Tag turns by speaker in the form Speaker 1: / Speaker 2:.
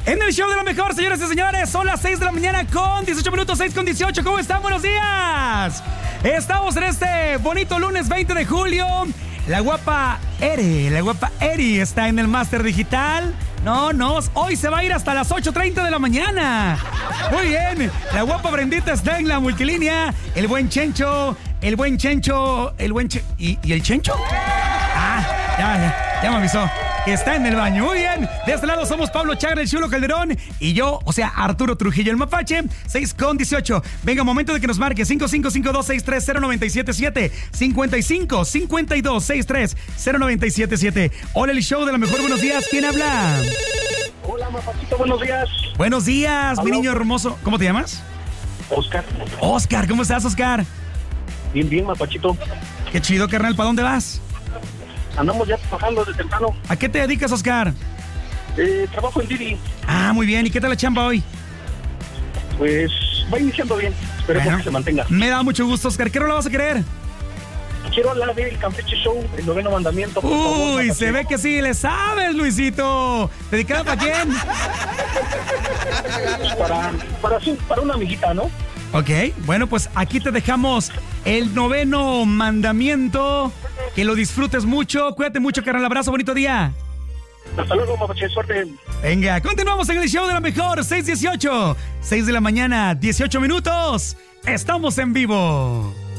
Speaker 1: En el show de lo mejor, señoras y señores, son las 6 de la mañana con 18 minutos, 6 con 18. ¿Cómo están? Buenos días. Estamos en este bonito lunes 20 de julio. La guapa Eri está en el máster digital. No, hoy se va a ir hasta las 8:30 de la mañana. Muy bien. La guapa Brendita está en la multilínea. El buen Chencho. ¿Y el Chencho? Ya me avisó que está en el baño. Muy bien. De este lado somos Pablo Chagra, el Chulo Calderón, y yo, o sea, Arturo Trujillo, el Mapache. 6 con 18. Venga, momento de que nos marque 5552630977. 5552630977. Hola, el show de la mejor. Buenos días. ¿Quién habla?
Speaker 2: Hola, Mapachito, buenos días.
Speaker 1: Buenos días,
Speaker 2: ¿Aló?
Speaker 1: mi niño hermoso. ¿Cómo te llamas?
Speaker 2: Oscar,
Speaker 1: ¿Cómo estás, Oscar?
Speaker 2: bien, Mapachito.
Speaker 1: Qué chido, carnal. ¿Para dónde vas?
Speaker 2: Andamos ya trabajando desde temprano.
Speaker 1: ¿A qué te dedicas, Oscar?
Speaker 2: Trabajo en Didi.
Speaker 1: Ah, muy bien. ¿Y qué tal la chamba hoy?
Speaker 2: Pues va iniciando bien. Esperemos
Speaker 1: Bueno,
Speaker 2: que se mantenga.
Speaker 1: Me da mucho gusto, Oscar. ¿Qué rola vas a querer?
Speaker 2: Quiero hablar del Campeche Show, el 9º mandamiento. Por favor,
Speaker 1: Uy,
Speaker 2: Mapachito.
Speaker 1: se ve que sí le sabes, Luisito. ¿Dedicada para quién?
Speaker 2: Para una amiguita, ¿no?
Speaker 1: Ok, bueno, pues aquí te dejamos el 9º mandamiento. Que lo disfrutes mucho. Cuídate mucho, carnal. Abrazo, bonito día.
Speaker 2: Hasta luego, Mapache, suerte.
Speaker 1: Venga, continuamos en el show de la mejor. 6:18. 6 de la mañana, 18 minutos. Estamos en vivo.